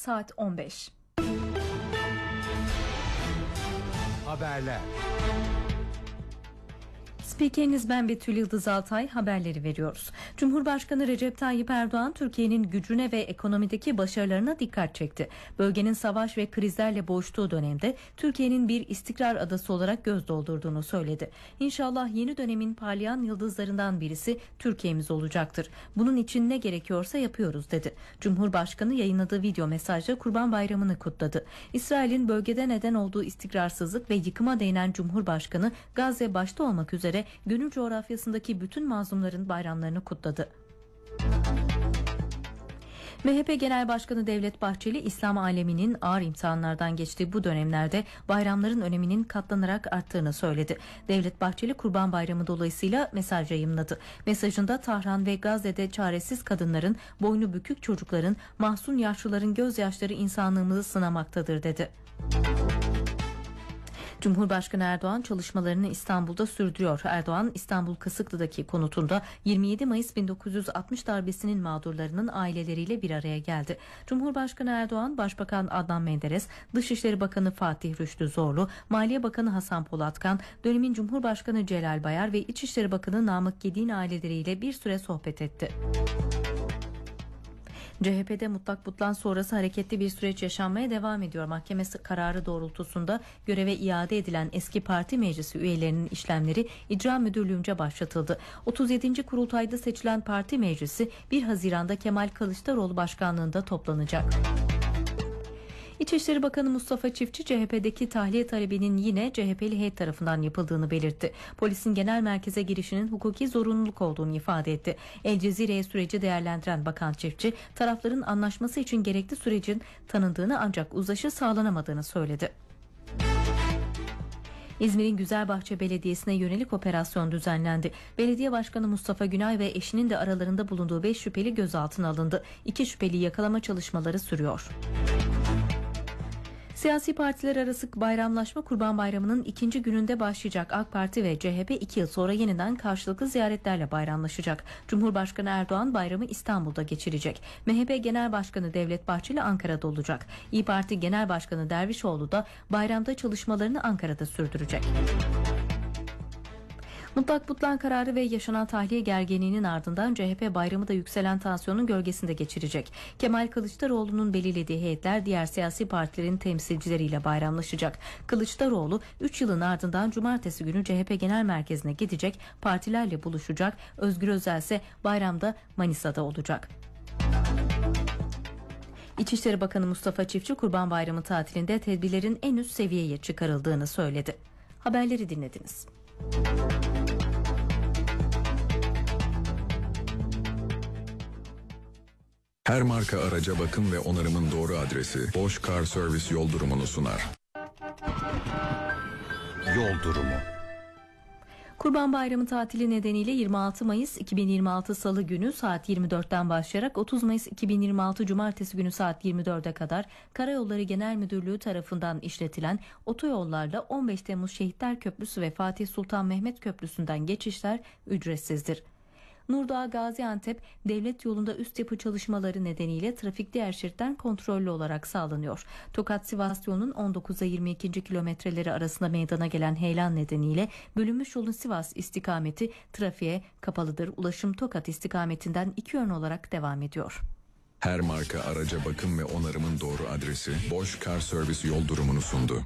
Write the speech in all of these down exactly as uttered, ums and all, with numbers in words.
saat on beş. Haberler. Spikeriniz ben Betül Yıldız Altay, haberleri veriyoruz. Cumhurbaşkanı Recep Tayyip Erdoğan Türkiye'nin gücüne ve ekonomideki başarılarına dikkat çekti. Bölgenin savaş ve krizlerle boğuştuğu dönemde Türkiye'nin bir istikrar adası olarak göz doldurduğunu söyledi. İnşallah yeni dönemin parlayan yıldızlarından birisi Türkiye'miz olacaktır. Bunun için ne gerekiyorsa yapıyoruz dedi. Cumhurbaşkanı yayınladığı video mesajda Kurban Bayramı'nı kutladı. İsrail'in bölgede neden olduğu istikrarsızlık ve yıkıma değinen Cumhurbaşkanı Gazze başta olmak üzere gönül coğrafyasındaki bütün mazlumların bayramlarını kutladı. M H P Genel Başkanı Devlet Bahçeli, İslam aleminin ağır imtihanlardan geçtiği bu dönemlerde bayramların öneminin katlanarak arttığını söyledi. Devlet Bahçeli Kurban Bayramı dolayısıyla mesaj yayımladı. Mesajında Tahran ve Gazze'de çaresiz kadınların, boynu bükük çocukların, mahzun yaşlıların gözyaşları insanlığımızı sınamaktadır dedi. Cumhurbaşkanı Erdoğan çalışmalarını İstanbul'da sürdürüyor. Erdoğan, İstanbul Kısıklı'daki konutunda yirmi yedi Mayıs bin dokuz yüz altmış darbesinin mağdurlarının aileleriyle bir araya geldi. Cumhurbaşkanı Erdoğan, Başbakan Adnan Menderes, Dışişleri Bakanı Fatih Rüştü Zorlu, Maliye Bakanı Hasan Polatkan, dönemin Cumhurbaşkanı Celal Bayar ve İçişleri Bakanı Namık Gedi'nin aileleriyle bir süre sohbet etti. C H P'de mutlak butlan sonrası hareketli bir süreç yaşanmaya devam ediyor. Mahkeme kararı doğrultusunda göreve iade edilen eski parti meclisi üyelerinin işlemleri icra müdürlüğünce başlatıldı. otuz yedinci kurultayda seçilen parti meclisi bir Haziran'da Kemal Kılıçdaroğlu başkanlığında toplanacak. İçişleri Bakanı Mustafa Çiftçi, C H P'deki tahliye talebinin yine C H P'li heyet tarafından yapıldığını belirtti. Polisin genel merkeze girişinin hukuki zorunluluk olduğunu ifade etti. El Cezire'ye süreci değerlendiren Bakan Çiftçi, tarafların anlaşması için gerekli sürecin tanındığını ancak uzlaşı sağlanamadığını söyledi. İzmir'in Güzelbahçe Belediyesi'ne yönelik operasyon düzenlendi. Belediye Başkanı Mustafa Günay ve eşinin de aralarında bulunduğu beş şüpheli gözaltına alındı. İki şüpheli yakalama çalışmaları sürüyor. Siyasi partiler arası bayramlaşma Kurban Bayramı'nın ikinci gününde başlayacak. AK Parti ve C H P iki yıl sonra yeniden karşılıklı ziyaretlerle bayramlaşacak. Cumhurbaşkanı Erdoğan bayramı İstanbul'da geçirecek. M H P Genel Başkanı Devlet Bahçeli Ankara'da olacak. İYİ Parti Genel Başkanı Dervişoğlu da bayramda çalışmalarını Ankara'da sürdürecek. Mutlak butlan kararı ve yaşanan tahliye gerginliğinin ardından C H P bayramı da yükselen tansiyonun gölgesinde geçirecek. Kemal Kılıçdaroğlu'nun belirlediği heyetler diğer siyasi partilerin temsilcileriyle bayramlaşacak. Kılıçdaroğlu üç yılın ardından cumartesi günü C H P Genel Merkezi'ne gidecek, partilerle buluşacak. Özgür Özel ise bayramda Manisa'da olacak. İçişleri Bakanı Mustafa Çiftçi Kurban Bayramı tatilinde tedbirlerin en üst seviyeye çıkarıldığını söyledi. Haberleri dinlediniz. Her marka araca bakım ve onarımın doğru adresi Bosch Car Service yol durumunu sunar. Yol durumu. Kurban Bayramı tatili nedeniyle yirmi altı Mayıs iki bin yirmi altı Salı günü saat yirmi dörtten başlayarak otuz Mayıs iki bin yirmi altı Cumartesi günü saat yirmi dörde kadar Karayolları Genel Müdürlüğü tarafından işletilen otoyollarla on beş Temmuz Şehitler Köprüsü ve Fatih Sultan Mehmet Köprüsü'nden geçişler ücretsizdir. Nurdağ Gaziantep devlet yolunda üst yapı çalışmaları nedeniyle trafik diğer şeritten kontrollü olarak sağlanıyor. Tokat Sivas yolunun on dokuzda yirmi ikinci kilometreleri arasında meydana gelen heyelan nedeniyle bölünmüş yolun Sivas istikameti trafiğe kapalıdır. Ulaşım Tokat istikametinden iki yön olarak devam ediyor. Her marka araca bakım ve onarımın doğru adresi Bosch Car Service yol durumunu sundu.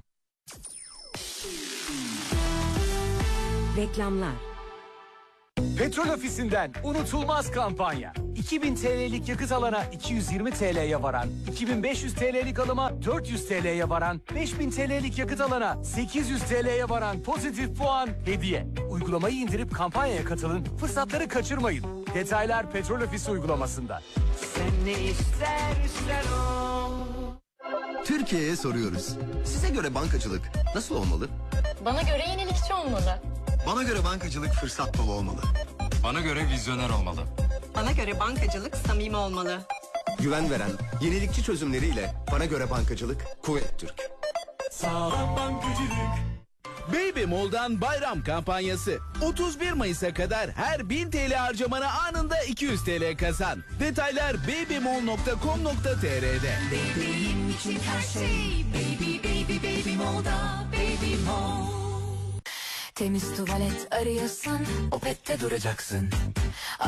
Reklamlar. Petrol Ofisi'nden unutulmaz kampanya. iki bin T L'lik yakıt alana iki yüz yirmi T L'ye varan, iki bin beş yüz T L'lik alıma dört yüz T L'ye varan, beş bin T L'lik yakıt alana sekiz yüz T L'ye varan pozitif puan hediye. Uygulamayı indirip kampanyaya katılın, fırsatları kaçırmayın. Detaylar Petrol Ofisi uygulamasında. Sen ne istersen o. Türkiye'ye soruyoruz. Size göre bankacılık nasıl olmalı? Bana göre yenilikçi olmalı. Bana göre bankacılık fırsat dolu olmalı. Bana göre vizyoner olmalı. Bana göre bankacılık samimi olmalı. Güven veren, yenilikçi çözümleriyle bana göre bankacılık Kuvvet Türk. Sağlam bankacılık. Baby Mall'dan bayram kampanyası. otuz bir Mayıs'a kadar her bin T L harcamana anında iki yüz T L kazan. Detaylar babymall nokta com nokta t r'de. Bebeğim için her şey Baby Baby Baby Mall'da Baby Mall. Temiz tuvalet arıyorsan Opet'te duracaksın.